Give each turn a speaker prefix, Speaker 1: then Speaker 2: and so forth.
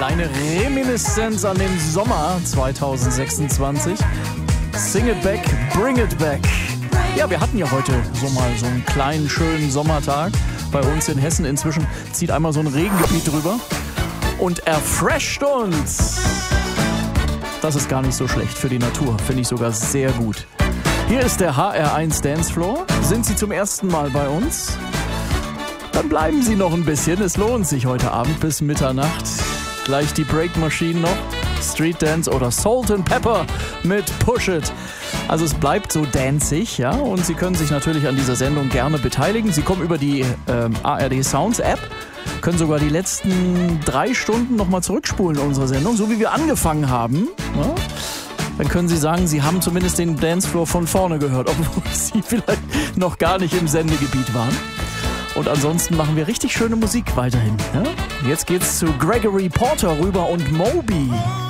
Speaker 1: kleine Reminiszenz an den Sommer 2026. Sing it back, bring it back. Ja, wir hatten ja heute so einen kleinen, schönen Sommertag bei uns in Hessen. Inzwischen zieht einmal so ein Regengebiet drüber und erfresht uns. Das ist gar nicht so schlecht für die Natur, finde ich sogar sehr gut. Hier ist der HR1 Dancefloor. Sind Sie zum ersten Mal bei uns? Dann bleiben Sie noch ein bisschen. Es lohnt sich heute Abend bis Mitternacht. Gleich die Break Machine noch. Street Dance oder Salt and Pepper mit Push It. Also es bleibt so danzig, ja. Und Sie können sich natürlich an dieser Sendung gerne beteiligen. Sie kommen über die ARD Sounds App, können sogar die letzten 3 Stunden nochmal zurückspulen in unserer Sendung, so wie wir angefangen haben. Ja? Dann können Sie sagen, Sie haben zumindest den Dancefloor von vorne gehört, obwohl Sie vielleicht noch gar nicht im Sendegebiet waren. Und ansonsten machen wir richtig schöne Musik weiterhin. Ja? Jetzt geht's zu Gregory Porter rüber und Moby.